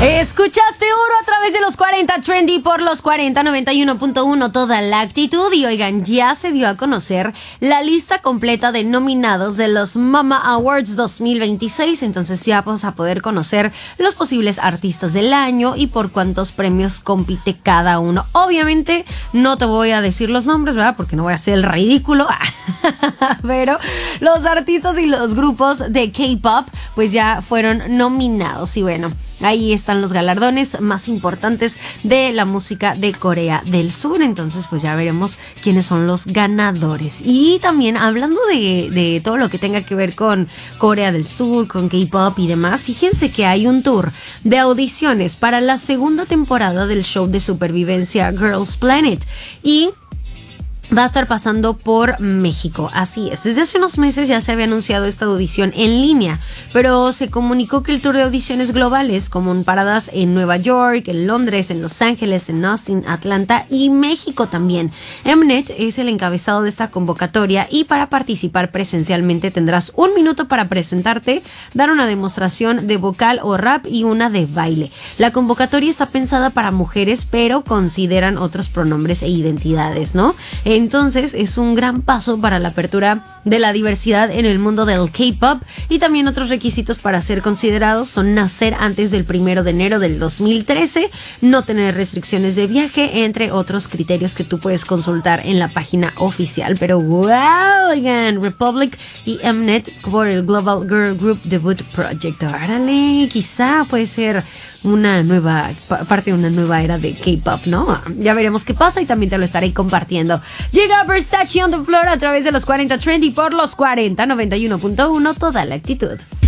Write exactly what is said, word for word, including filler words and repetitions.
Escuchaste uno a través de los cuarenta Trendy por los cuarenta noventa y uno punto uno toda la actitud. Y oigan, ya se dio a conocer la lista completa de nominados de los Mama Awards dos mil veintiséis. Entonces ya vamos a poder conocer los posibles artistas del año y por cuántos premios compite cada uno. Obviamente no te voy a decir los nombres, ¿verdad? Porque no voy a hacer el ridículo. Pero los artistas y los grupos de K-pop pues ya fueron nominados. Y bueno, ahí están los galardones más importantes de la música de Corea del Sur. Entonces pues ya veremos quiénes son los ganadores. Y también hablando de, de todo lo que tenga que ver con Corea del Sur, con K-pop y demás, fíjense que hay un tour de audiciones para la segunda temporada del show de supervivencia Girls Planet. Y va a estar pasando por México, así es. Desde hace unos meses ya se había anunciado esta audición en línea, pero se comunicó que el tour de audiciones globales, como paradas en Nueva York, en Londres, en Los Ángeles, en Austin, Atlanta y México también. Mnet es el encabezado de esta convocatoria y para participar presencialmente tendrás un minuto para presentarte, dar una demostración de vocal o rap y una de baile. La convocatoria está pensada para mujeres, pero consideran otros pronombres e identidades, ¿no? Entonces es un gran paso para la apertura de la diversidad en el mundo del K-pop. Y también otros requisitos para ser considerados son nacer antes del primero de enero del dos mil trece, no tener restricciones de viaje, entre otros criterios que tú puedes consultar en la página oficial. Pero wow, oigan, Republic y Mnet por el Global Girl Group Debut Project. Órale, quizá puede ser una nueva parte de una nueva era de K-pop, ¿no? Ya veremos qué pasa y también te lo estaré compartiendo. Llega Versace on the Floor a través de los cuarenta Trendy por los cuarenta noventa y uno punto uno toda la actitud.